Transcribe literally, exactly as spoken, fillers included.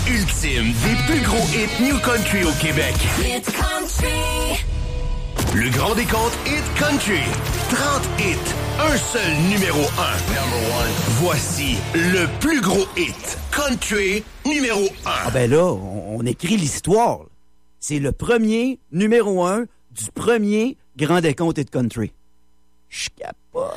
ultime des plus gros hits New Country au Québec. Hit Country. Le grand décompte Hit Country. trente hits, un seul numéro un. Number one. Voici le plus gros hit Country numéro un. Ah ben là, on, on écrit l'histoire. C'est le premier numéro un du premier grand décompte Hit Country. Je suis capable.